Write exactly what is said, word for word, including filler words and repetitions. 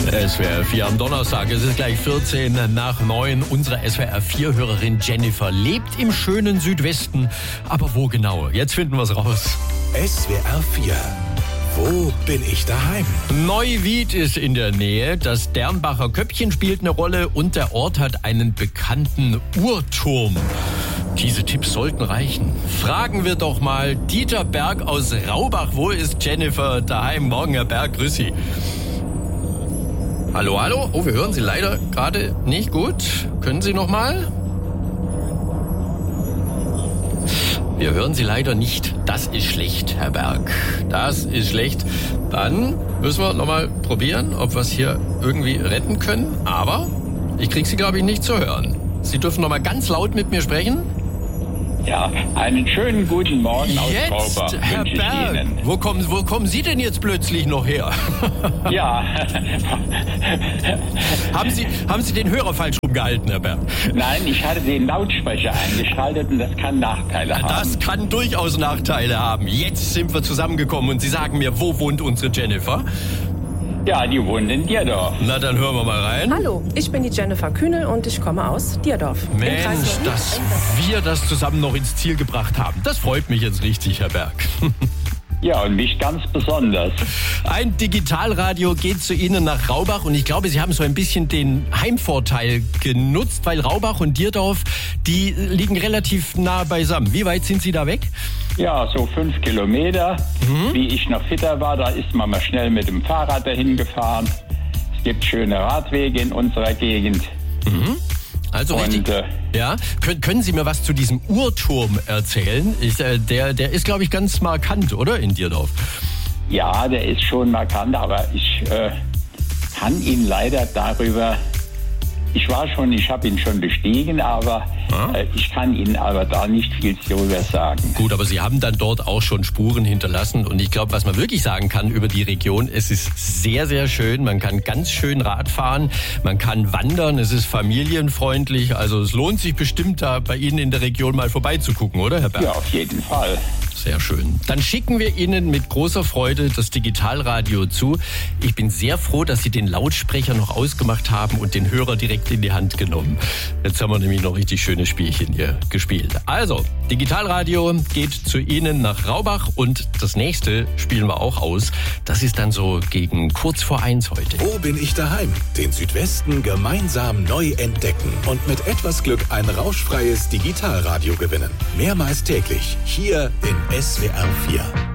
S W R vier am Donnerstag. Es ist gleich vierzehn nach neun. Unsere S W R vier Hörerin Jennifer lebt im schönen Südwesten. Aber wo genau? Jetzt finden wir es raus. S W R vier. Wo bin ich daheim? Neuwied ist in der Nähe. Das Dernbacher Köppchen spielt eine Rolle und der Ort hat einen bekannten Uhrturm. Diese Tipps sollten reichen. Fragen wir doch mal Dieter Berg aus Raubach. Wo ist Jennifer daheim? Morgen, Herr Berg, grüß Sie. Hallo, hallo. Oh, wir hören Sie leider gerade nicht gut. Können Sie noch mal? Wir hören Sie leider nicht. Das ist schlecht, Herr Berg. Das ist schlecht. Dann müssen wir noch mal probieren, ob wir es hier irgendwie retten können. Aber ich kriege Sie, glaube ich, nicht zu hören. Sie dürfen noch mal ganz laut mit mir sprechen. Ja, einen schönen guten Morgen aus Jetzt, Raubach Herr wünsche ich Berg, Ihnen. wo kommen, wo kommen Sie denn jetzt plötzlich noch her? Ja, haben Sie, haben Sie den Hörer falsch rumgehalten, Herr Berg? nein, ich hatte den Lautsprecher eingeschaltet und das kann Nachteile haben. Das kann durchaus Nachteile haben. Jetzt sind wir zusammengekommen und Sie sagen mir, wo wohnt unsere Jennifer? Ja, die wohnt in Dierdorf. Na, dann hören wir mal rein. Hallo, ich bin die Jennifer Kühnel und ich komme aus Dierdorf. im Mensch, Kreis Neuwied. dass wir das zusammen noch ins Ziel gebracht haben. Das freut mich jetzt richtig, Herr Berg. Ja, und mich ganz besonders. Ein Digitalradio geht zu Ihnen nach Raubach und ich glaube, Sie haben so ein bisschen den Heimvorteil genutzt, weil Raubach und Dierdorf, die liegen relativ nah beisammen. Wie weit sind Sie da weg? Ja, so fünf Kilometer. Mhm. Wie ich noch fitter war, da ist man mal schnell mit dem Fahrrad dahin gefahren. Es gibt schöne Radwege in unserer Gegend. Mhm. Also Und, richtig. äh, Ja, können, können Sie mir was zu diesem Uhrturm erzählen? Ich, äh, der, der ist, glaube ich, ganz markant, oder, in Dierdorf? Ja, der ist schon markant, aber ich äh, kann Ihnen leider darüber... Ich war schon, ich habe ihn schon bestiegen, aber Ah. äh, ich kann Ihnen aber da nicht viel darüber sagen. Gut, aber Sie haben dann dort auch schon Spuren hinterlassen und ich glaube, was man wirklich sagen kann über die Region, es ist sehr, sehr schön. Man kann ganz schön Rad fahren, man kann wandern, es ist familienfreundlich. Also es lohnt sich bestimmt, da bei Ihnen in der Region mal vorbeizugucken, oder, Herr Berg? Ja, auf jeden Fall. Sehr schön. Dann schicken wir Ihnen mit großer Freude das Digitalradio zu. Ich bin sehr froh, dass Sie den Lautsprecher noch ausgemacht haben und den Hörer direkt in die Hand genommen. Jetzt haben wir nämlich noch richtig schönes Spielchen hier gespielt. Also, Digitalradio geht zu Ihnen nach Raubach und das nächste spielen wir auch aus. Das ist dann so gegen kurz vor eins heute. Wo bin ich daheim? Den Südwesten gemeinsam neu entdecken und mit etwas Glück ein rauschfreies Digitalradio gewinnen. Mehrmals täglich hier in S W R vier.